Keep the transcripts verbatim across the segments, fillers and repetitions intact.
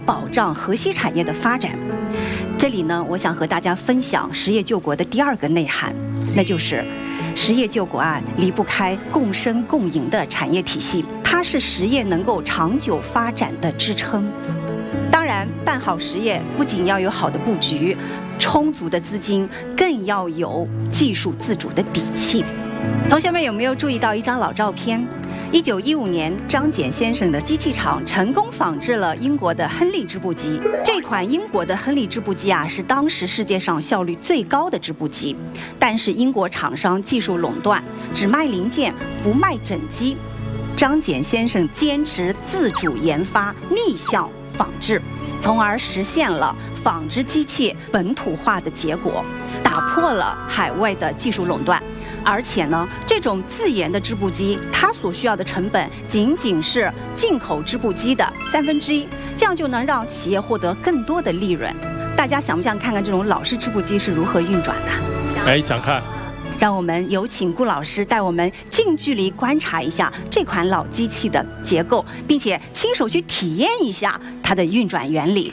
保障河西产业的发展。这里呢，我想和大家分享实业救国的第二个内涵，那就是实业救国啊，离不开共生共赢的产业体系，它是实业能够长久发展的支撑。当然，办好实业不仅要有好的布局、充足的资金，更要有技术自主的底气。同学们有没有注意到一张老照片？一九一五年，张謇先生的机器厂成功仿制了英国的亨利织布机。这款英国的亨利织布机啊，是当时世界上效率最高的织布机。但是英国厂商技术垄断，只卖零件不卖整机。张謇先生坚持自主研发逆向仿制，从而实现了纺织机器本土化的结果，打破了海外的技术垄断。而且呢，这种自研的织布机，它所需要的成本仅仅是进口织布机的三分之一，这样就能让企业获得更多的利润。大家想不想看看这种老式织布机是如何运转的？ 哎，想看。 让我们有请顾老师带我们近距离观察一下这款老机器的结构，并且亲手去体验一下它的运转原理。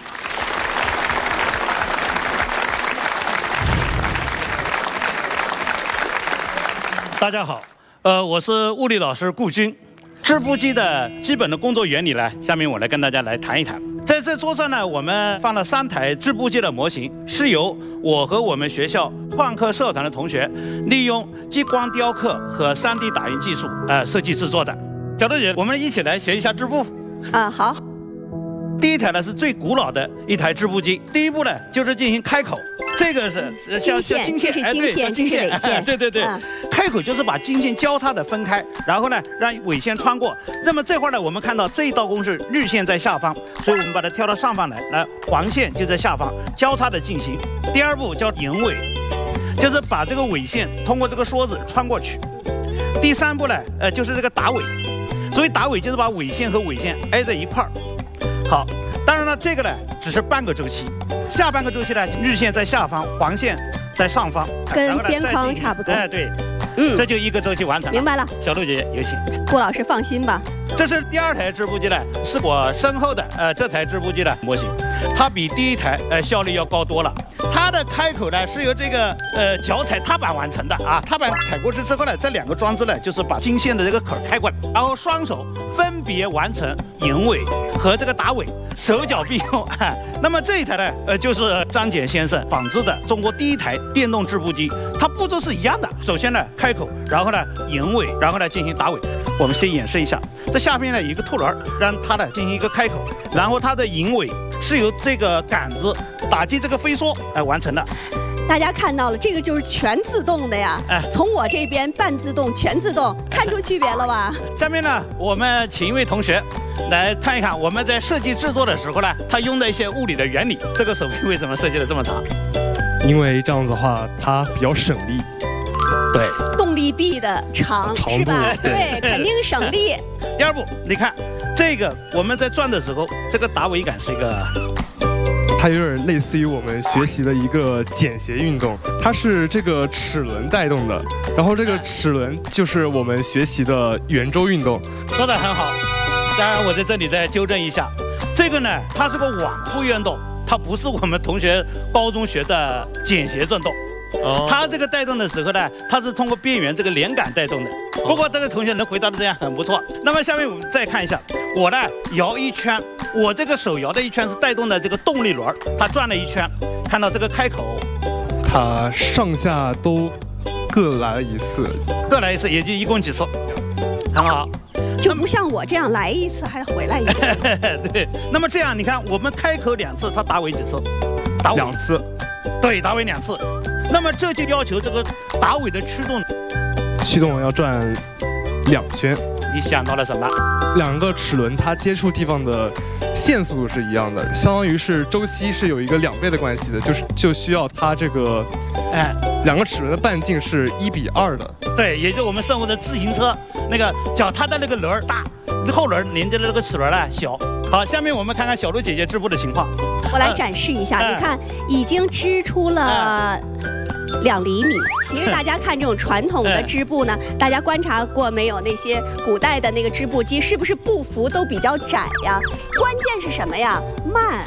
大家好，呃，我是物理老师顾军。织布机的基本的工作原理呢，下面我来跟大家来谈一谈。在这桌上呢，我们放了三台织布机的模型，是由我和我们学校创客社团的同学利用激光雕刻和 三 D 打印技术呃设计制作的。小豆姐，我们一起来学一下织布。 啊，好。 第一台呢是最古老的一台织布机，第一步呢就是进行开口。这个是像像金线， 哎，对，像金线， 哎，对对对，嗯、开口就是把金线交叉的分开，然后呢让纬线穿过。那么这块呢，我们看到这一道工是日线在下方，所以我们把它挑到上方来，来黄线就在下方交叉的进行。第二步叫引纬，就是把这个纬线通过这个梭子穿过去。第三步呢，呃，就是这个打纬，所以打纬就是把纬线和纬线挨在一块儿。好，当然了，这个呢只是半个周期。下半个周期呢，日线在下方，黄线在上方， 跟边框差不多。 哎，对，嗯，这就一个周期完成了。 明白了， 小陆姐姐有请。 顾老师放心吧。 这是第二台织布机呢，是我身后的呃这台织布机的模型，它比第一台呃效率要高多了。它的开口呢是由这个呃脚踩踏板完成的啊，踏板踩过去之后呢，这两个装置呢就是把金线的这个口开过来，然后双手分别完成引纬和这个打纬，手脚并用啊。那么这一台呢，呃就是张謇先生仿制的中国第一台电动织布机，它步骤是一样的。首先呢开口，然后呢引纬，然后呢进行打纬。我们先演示一下，这下边呢有一个兔轮，让它呢进行一个开口，然后它的引纬是由这个杆子打击这个飞梭来完成的。 大家看到了，这个就是全自动的呀。哎，从我这边半自动、全自动，看出区别了吧？ 下面呢，我们请一位同学来看一看我们在设计制作的时候呢，他用的一些物理的原理。这个手臂为什么设计的这么长？ 因为这样子的话，它比较省力。 对， 动力臂的长是吧？对，肯定省力。 第二步，你看这个我们在转的时候，这个打纬杆是一个。 它有点类似于我们学习的一个简谐运动，它是这个齿轮带动的，然后这个齿轮就是我们学习的圆周运动。 说得很好，当然我在这里再纠正一下，这个呢它是个往复运动，它不是我们同学高中学的简谐振动。哦，它这个带动的时候呢，它是通过边缘这个连杆带动的。不过这个同学能回答的这样很不错。那么下面我们再看一下，我呢摇一圈，我这个手摇的一圈是带动的这个动力轮，它转了一圈，看到这个开口， 它上下都各来了一次， 各来一次，也就一共几次，很好。 就不像我这样来一次还回来一次。 对，那么这样你看，我们开口两次，它打纬几次？打两次。 对，打纬两次。那么这就要求这个打纬的驱动， 驱动要转两圈。 你想到了什么？ 两个齿轮它接触地方的线速度是一样的，相当于是周期是有一个两倍的关系的，就是就需要它这个，哎，两个齿轮的半径是一比二的。 对，也就是我们生活的自行车那个脚踏的那个轮儿大，后轮连着的那个齿轮呢小。好，下面我们看看小鹿姐姐织布的情况。 我来展示一下，呃、你看已经织出了。呃两厘米。其实大家看这种传统的织布呢，大家观察过没有？那些古代的那个织布机是不是布幅都比较窄呀？关键是什么呀？慢。